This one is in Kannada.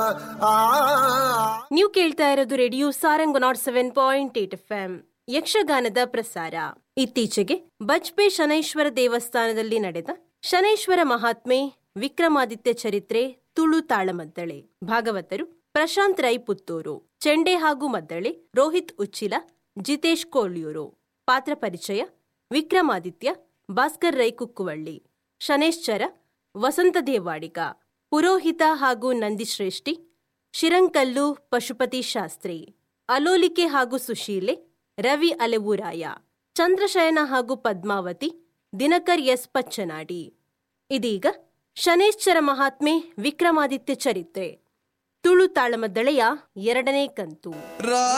ನೀವು ಕೇಳ್ತಾ ಇರೋದು ರೇಡಿಯೋ ಸಾರಂಗ್ 107.8 FM ಯಕ್ಷಗಾನದ ಪ್ರಸಾರ. ಇತ್ತೀಚೆಗೆ ಬಜ್ಪೆ ಶನೈಶ್ವರ ದೇವಸ್ಥಾನದಲ್ಲಿ ನಡೆದ ಶನೈಶ್ವರ ಮಹಾತ್ಮೆ ವಿಕ್ರಮಾದಿತ್ಯ ಚರಿತ್ರೆ ತುಳು ತಾಳಮದ್ದಳೆ. ಭಾಗವತರು ಪ್ರಶಾಂತ್ ರೈ ಪುತ್ತೂರು, ಚೆಂಡೆ ಹಾಗೂ ಮದ್ದಳೆ ರೋಹಿತ್ ಉಚ್ಚಿಲ, ಜಿತೇಶ್ ಕೋಳ್ಯೂರು. ಪಾತ್ರ ಪರಿಚಯ: ವಿಕ್ರಮಾದಿತ್ಯ ಭಾಸ್ಕರ್ ರೈ ಕುಕ್ಕುವಳ್ಳಿ, ಶನೇಶ್ಚರ ವಸಂತ ದೇವಾಡಿಗ, ಪುರೋಹಿತ ಹಾಗೂ ನಂದಿಶ್ರೇಷ್ಠಿ ಶಿರಂಕಲ್ಲು ಪಶುಪತಿ ಶಾಸ್ತ್ರಿ, ಅಲೋಲಿಕೆ ಹಾಗೂ ಸುಶೀಲೆ ರವಿ ಅಲೆವೂರಾಯ, ಚಂದ್ರಶಯನ ಹಾಗೂ ಪದ್ಮಾವತಿ ದಿನಕರ್ ಎಸ್ ಪಚ್ಚನಾಡಿ. ಇದೀಗ ಶನೇಶ್ಚರ ಮಹಾತ್ಮೆ ವಿಕ್ರಮಾದಿತ್ಯ ಚರಿತ್ರೆ ತುಳು ತಾಳಮದ್ದಳೆಯ 2ನೇ ಕಂತು.